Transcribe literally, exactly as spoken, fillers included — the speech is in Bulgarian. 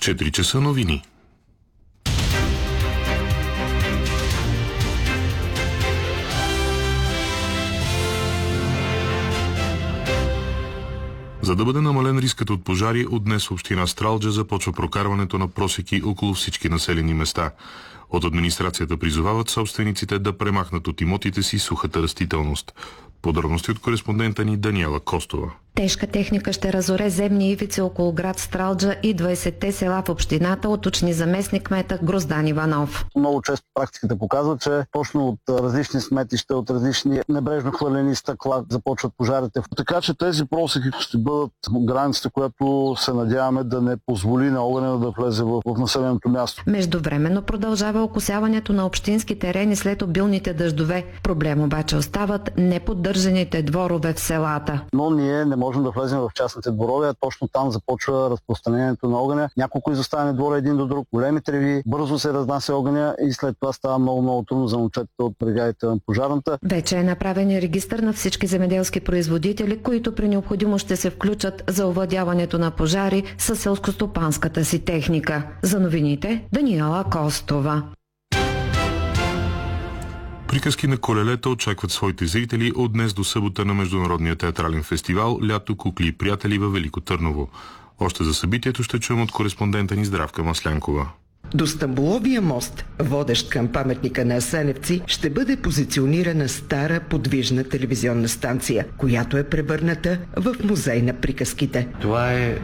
четири часа новини. За да бъде намален рискът от пожари, от днес община Стралджа започва прокарването на просеки около всички населени места. От администрацията призовават собствениците да премахнат от имотите си сухата растителност. Подробности от кореспондента ни Даниела Костова. Тежка техника ще разоре земни ивици около град Стралджа и двайсетте села в общината, уточни заместник кмета Гроздан Иванов. Много често практиката показва, че точно от различни сметища, от различни небрежно хвърлени стъкла започват пожарите. Така че тези просеки ще бъдат границата, която се надяваме да не позволи на огъня да влезе в, в населеното място. Междувременно продължава окосяването на общински терени след обилните дъждове. Проблем обаче остават неподдържаните дворове в селата. Но ние не можем да влезем в частните дворове, а точно там започва разпространението на огъня. Няколко изоставени двора един до друг, големи треви, бързо се разнася огъня и след това става много-много трудно за момчетите от бригадите на пожарната. Вече е направен регистър на всички земеделски производители, които при необходимост ще се включат за овладяването на пожари със селскостопанската си техника. За новините Даниела Костова. Приказки на колелета очакват своите зрители от днес до събота на Международния театрален фестивал Лято, кукли и приятели във Велико Търново. Още за събитието ще чуем от кореспондента ни Здравка Маслянкова. До Стамбуловия мост, водещ към паметника на Асеневци, ще бъде позиционирана стара подвижна телевизионна станция, която е превърната в музей на приказките. Това е